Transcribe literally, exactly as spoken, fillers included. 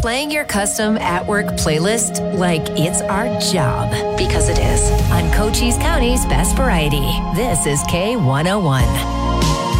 playing your custom at-work playlist like it's our job, because it is. On Cochise County's Best Variety, this is K one oh one.